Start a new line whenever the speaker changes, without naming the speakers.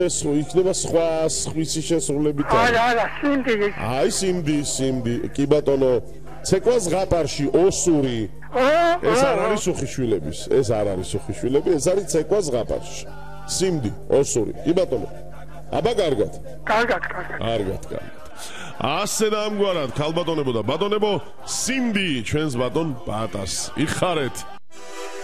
ეს იქნება სხვა სხვისი შესრულებით.
არა, სიმდი.
აი, სიმდი. კი ბატონო, ცეკვას ზღაპარში ოსური. ეს არ არის უხიშვილების, ეს არის ცეკვას ზღაპარში. სიმდი, osuri. კი ბატონო. აბა კარგად. კარგად. ასე და ამგვარად ქალბატონებო და ბატონებო, სიმდი ჩვენს ბატონ ბატას იხარეთ.